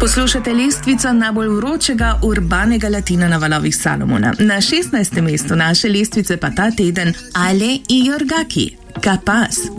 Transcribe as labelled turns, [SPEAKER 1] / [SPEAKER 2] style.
[SPEAKER 1] Poslušate lestvico najbolj vročega urbanega Latina na valovih Salomona. Na 16. mestu naše lestvice pa ta teden Ale Iorgaki, Capaz.